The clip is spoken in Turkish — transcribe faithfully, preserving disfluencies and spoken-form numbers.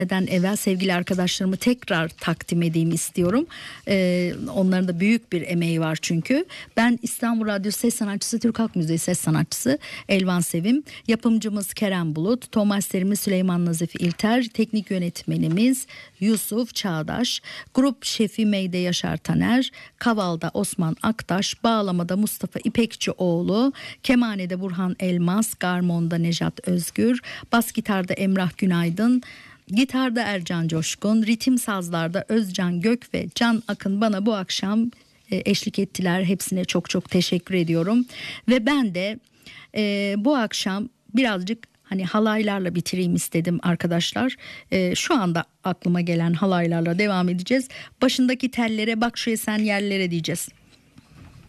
den evvel sevgili arkadaşlarımı tekrar takdim edeyim istiyorum. Ee, onların da büyük bir emeği var çünkü. Ben İstanbul Radyo Ses Sanatçısı, Türk Halk Müziği Ses Sanatçısı Elvan Sevim. Yapımcımız Kerem Bulut. Tomasterimiz Süleyman Nazif İlter. Teknik yönetmenimiz Yusuf Çağdaş. Grup şefi Meyde Yaşar Taner. Kaval'da Osman Aktaş. Bağlamada Mustafa İpekçioğlu. Kemanede Burhan Elmas. Garmonda Nejat Özgür. Bas gitarda Emrah Günaydın. Gitarda Ercan Coşkun, ritim sazlarda Özcan Gök ve Can Akın bana bu akşam e, eşlik ettiler. Hepsine çok çok teşekkür ediyorum. Ve ben de e, bu akşam birazcık hani halaylarla bitireyim istedim arkadaşlar. E, şu anda aklıma gelen halaylarla devam edeceğiz. Başındaki tellere bak şu esen yerlere diyeceğiz.